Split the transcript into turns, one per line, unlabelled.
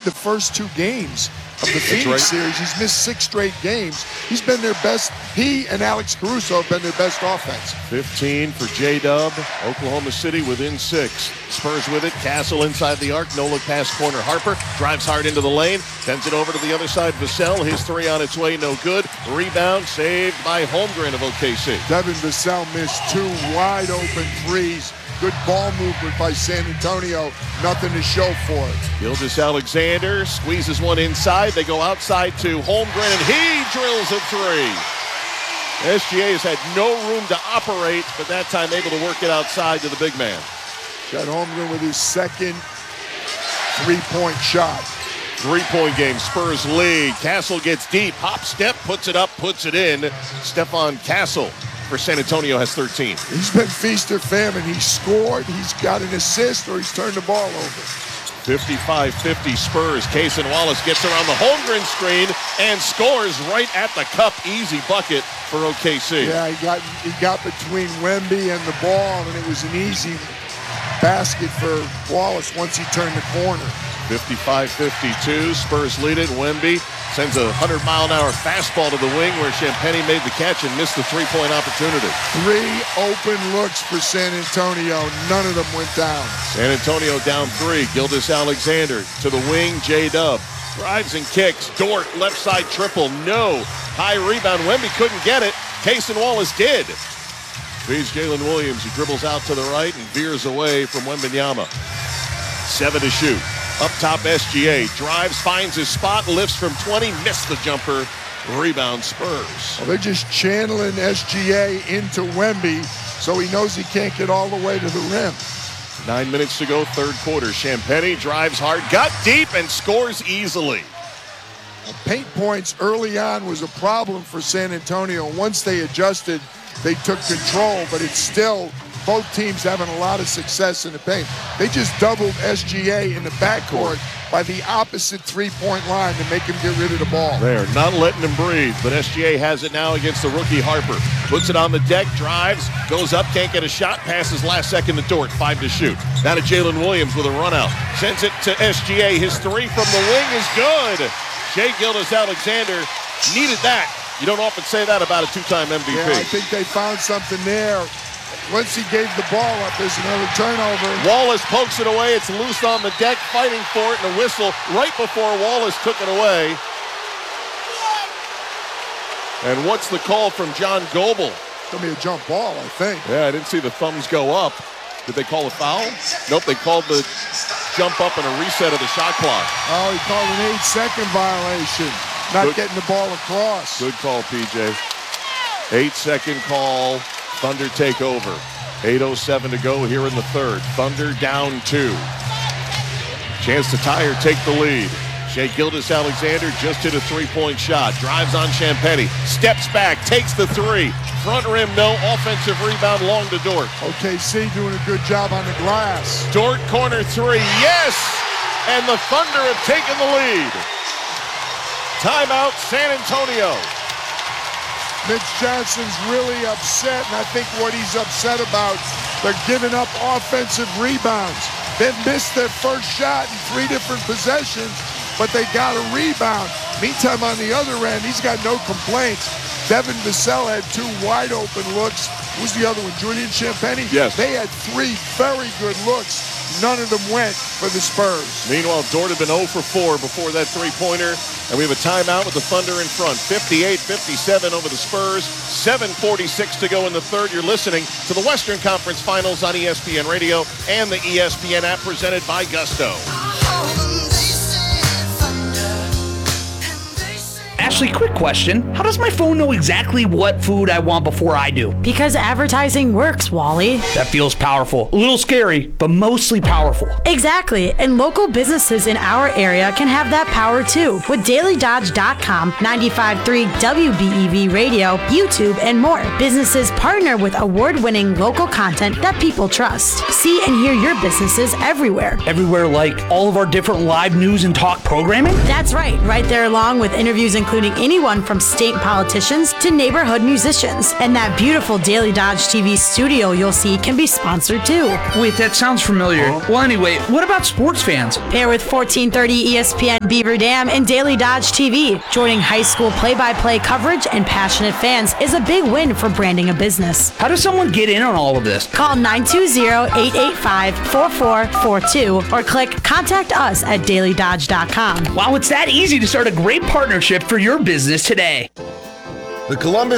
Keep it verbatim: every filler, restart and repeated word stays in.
the first two games of the Phoenix
right.
series. He's missed six straight games. He's been their best. He and Alex Caruso have been their best offense.
fifteen for J-Dub. Oklahoma City within six. Spurs with it. Castle inside the arc. No look pass corner. Harper drives hard into the lane. Sends it over to the other side. Vassell. His three on its way. No good. Rebound saved by Holmgren of O K C.
Devin Vassell missed two wide open threes. Good ball movement by San Antonio. Nothing to show for it.
Gilgeous-Alexander squeezes one inside. They go outside to Holmgren, and he drills a three. S G A has had no room to operate, but that time able to work it outside to the big man.
Got Holmgren with his second three-point shot.
Three-point game, Spurs lead. Castle gets deep, hop, step, puts it up, puts it in. Stephon Castle for San Antonio has thirteen.
He's been feast or famine. He's scored, he's got an assist, or he's turned the ball over.
fifty-five fifty Spurs. Kaysen Wallace gets around the Holmgren screen and scores right at the cup. Easy bucket for O K C.
Yeah, he got he got between Wemby and the ball, and it was an easy basket for Wallace once he turned the corner.
fifty-five fifty-two, Spurs lead it. Wemby sends a one hundred mile an hour fastball to the wing where Champagnie made the catch and missed the three-point opportunity.
Three open looks for San Antonio. None of them went down.
San Antonio down three. Gilgeous-Alexander to the wing. J-Dub drives and kicks. Dort left side triple. No. High rebound. Wemby couldn't get it. Kaysen Wallace did. Feeds Jalen Williams, who dribbles out to the right and veers away from Wembanyama. Seven to shoot. Up top, S G A drives, finds his spot, lifts from twenty, missed the jumper. Rebound Spurs.
Well, they're just channeling S G A into Wemby, so he knows he can't get all the way to the rim.
Nine minutes to go, third quarter. Champagnie drives hard, got deep, and scores easily.
Well, paint points early on was a problem for San Antonio. Once they adjusted, they took control, but it's still both teams having a lot of success in the paint. They just doubled S G A in the backcourt by the opposite three-point line to make him get rid of the ball.
They're not letting him breathe, but S G A has it now against the rookie Harper. Puts it on the deck, drives, goes up, can't get a shot, passes last second to Dort, five to shoot. Now to Jalen Williams with a run out. Sends it to S G A. His three from the wing is good. Shai Gilgeous-Alexander needed that. You don't often say that about a two-time M V P.
Yeah, I think they found something there. Once he gave the ball up, there's another turnover.
Wallace pokes it away. It's loose on the deck, fighting for it, and a whistle right before Wallace took it away. And what's the call from John Goebel?
It's going to be a jump ball, I think.
Yeah, I didn't see the thumbs go up. Did they call a foul? Nope, they called the jump up and a reset of the shot clock.
Oh, he called an eight-second violation. Not
Good.
Getting the ball across.
Good call, P J. Eight-second call. Thunder take over. eight oh seven to go here in the third. Thunder down two. Chance to tie or take the lead. Shai Gilgeous-Alexander just hit a three-point shot. Drives on Champagnie. Steps back. Takes the three. Front rim, no. Offensive rebound, long to Dort.
O K C doing a good job on the glass.
Dort corner three. Yes! And the Thunder have taken the lead. Timeout, San Antonio.
Mitch Johnson's really upset, and I think what he's upset about, they're giving up offensive rebounds. They've missed their first shot in three different possessions, but they got a rebound. Meantime, on the other end, he's got no complaints. Devin Vassell had two wide open looks. Who's the other one? Julian Champagnie?
Yes.
They had three very good looks. None of them went for the Spurs.
Meanwhile, Dort had been oh for four before that three-pointer, and we have a timeout with the Thunder in front. fifty-eight fifty-seven over the Spurs. seven forty-six to go in the third. You're listening to the Western Conference Finals on E S P N Radio and the E S P N app presented by Gusto.
Ashley, quick question. How does my phone know exactly what food I want before I do?
Because advertising works, Wally.
That feels powerful. A little scary, but mostly powerful.
Exactly, and local businesses in our area can have that power too. With Daily Dodge dot com, ninety-five point three W B E V Radio, YouTube, and more. Businesses partner with award-winning local content that people trust. See and hear your businesses everywhere.
Everywhere like all of our different live news and talk programming?
That's right, right there along with interviews including joining anyone from state politicians to neighborhood musicians. And that beautiful Daily Dodge T V studio you'll see can be sponsored too.
Wait, that sounds familiar. Well, anyway, what about sports fans?
Pair with fourteen thirty E S P N Beaver Dam and Daily Dodge T V. Joining high school play-by-play coverage and passionate fans is a big win for branding a business.
How does someone get in on all of this?
Call nine two zero, eight eight five, four four four two or click contact us at daily dodge dot com.
Wow, it's that easy to start a great partnership for your business today.
The Columbus